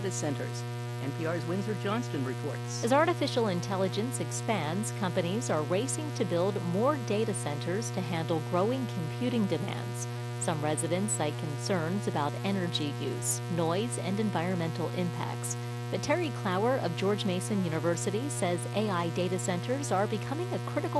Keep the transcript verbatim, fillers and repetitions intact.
data centers. N P R's Windsor Johnston reports. As artificial intelligence expands, companies are racing to build more data centers to handle growing computing demands. Some residents cite concerns about energy use, noise, and environmental impacts. But Terry Clower of George Mason University says A I data centers are becoming a critical